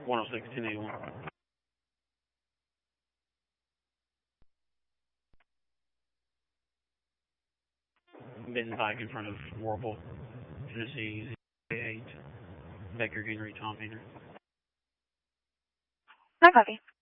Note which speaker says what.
Speaker 1: 106, 1081. Benton Pike in front of Warble, Tennessee, 8, Baker Henry, Tom Henry.
Speaker 2: No copy.